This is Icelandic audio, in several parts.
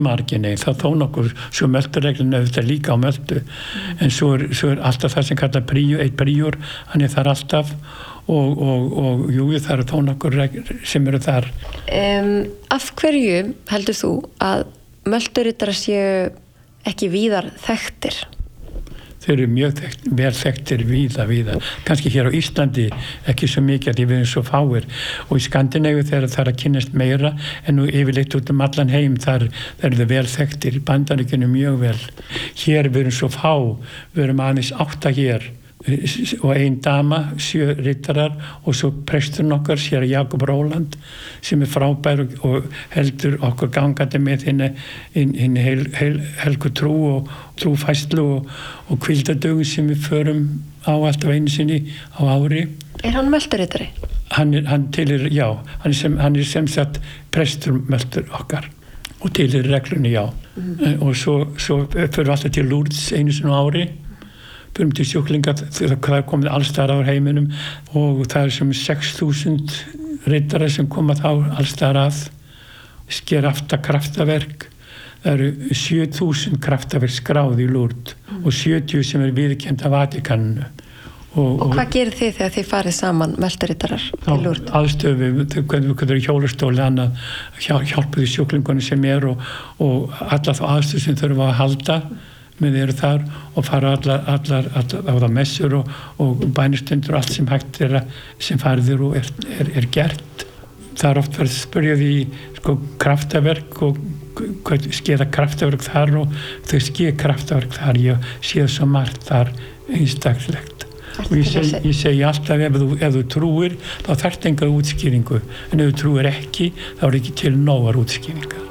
Margir, nei, það þó nokkur, svo möltureglun auðvitað líka á möltu, en svo er alltaf það sem kallar príor, hann er þar alltaf og jú, það eru þó nokkur sem eru þar. Af hverju heldur þú að mölturiddarar séu ekki víðar þekktir? Þeir eru mjög vel þekktir víða. Kannski hér á Íslandi ekki svo mikið að því við erum svo fáir og í Skandinavíu þegar það er að kynnast meira en nú yfirleitt út allan heim þar eru þau vel þekktir, í Bandaríkjunum mjög vel. Hér við erum svo fá, við erum aðeins 8 hér og ein dama, 7 riddarar og svo presturinn okkar, séra Jakob Róland sem er frábær og heldur okkur gangandi með hinni helgu trú og trúfæslu og hvíldardögum sem við förum á alltaf einu sinni á ári. Er hann mölturiddari? Hann er sem sagt prestur möltur okkar og til reglunni, já. Og svo förum við alltaf til Lourdes einu sinni á ári. Förum til sjúklinga, það er komið allstaðar á heiminum og það er sem 6.000 riddarar sem koma þá allstaðar að, sker aftur kraftaverk. Það eru 7.000 kraftaverk skráð í Lourdes og 70 sem er viðurkennt af Vatíkaninu. Og hvað gerir þið þegar þið farið saman mölturiddarar í Lourdes? Aðstöðu, hvernig eru hjólastóli annað, hjálpuðu sjúklingunum sem er og alla þá aðstöðu sem þurfa að halda með eru þar og fara allar á það messur og bænustundur og allt sem hægt sem farður og er gert. Það er oft verið að spyrja því kraftaverk og skeiða kraftaverk þar og þau skeið kraftaverk þar, ég sé svo margt þar einstaklegt. Og ég segi alltaf ef þú trúir þá þarft enga útskýringu, en ef þú trúir ekki þá er ekki til nógar útskýringar.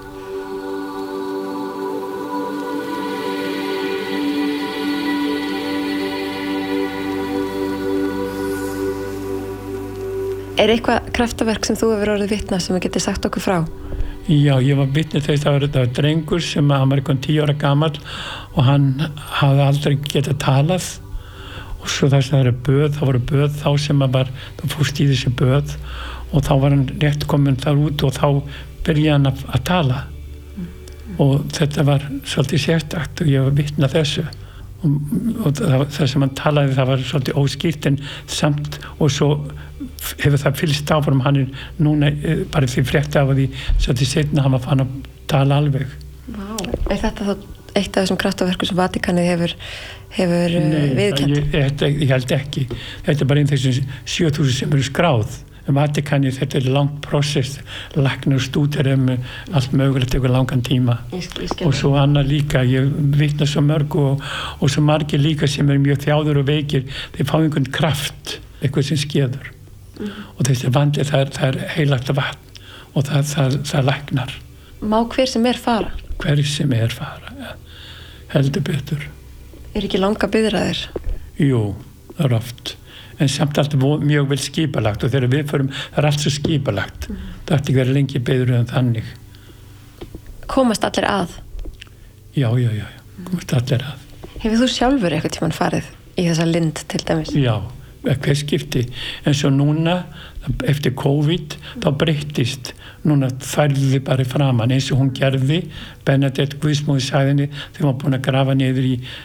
Er eitthvað kraftaverk sem þú hefur orðið vitna sem þú getur sagt okkur frá? Já, ég var vitni þess að það var drengur sem hann var 10 ára gamall og hann hafði aldrei getað talað og svo þess að það voru böð þá sem þá fórst í þessi böð og þá var hann rétt komin þar út og þá byrjaði hann að tala og þetta var svolítið sérstakt og ég var vitni að þessu og það sem hann talaði það var svolítið óskýrt en samt og svo hefur það fylgst áfram hann er núna bara því frétta af því svolítið setna hann var fann að tala alveg. Vá, er þetta þá eitt af þessum kraftaverkum sem Vatíkanið hefur viðurkennt? Nei, ég held ekki. Þetta er bara einn þessum 7.000 sem eru skráð. Vatíkanið, þetta er langt process, læknar stúdera allt mögulegt yfir langan tíma. Og svo annað líka, ég vitna svo mörg og svo margir líka sem eru mjög þjáður og veikir, þeir fá einhvern kraft, eitthvað sem skeður. Og þessi vandi, það er heilagt vatn og það læknar. Má hver sem er fara? Hver sem er fara, ja. Heldur betur. Er ekki langa biðraðir? Jú, það er oft. En samt allt mjög vel skipalagt og þegar við förum, það er allt svo skipalagt. Það ætti ekki verið lengi beður en þannig. Komast allir að? Já, komast allir að. Hefur þú sjálfur eitthvað tímann farið í þessa lind til dæmis? Já, hver skipti. En svo núna, eftir COVID, þá breyttist. Núna færði þið bara framan eins og hún gerði. Bernadette Guðsmóði sagði henni þegar hún var búin að grafa niður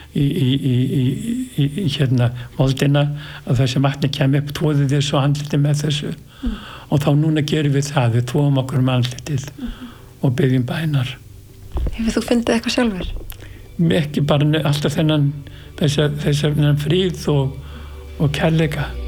í moldina að það sem vatni kemur upp, tvoðið þið svo andlitið með þessu. Og þá núna gerum við það, við tvoðum okkur andlitið og byggjum bænar. Hefur þú fundið eitthvað sjálfur? Ekki bara alltaf þennan fríð og kærleika.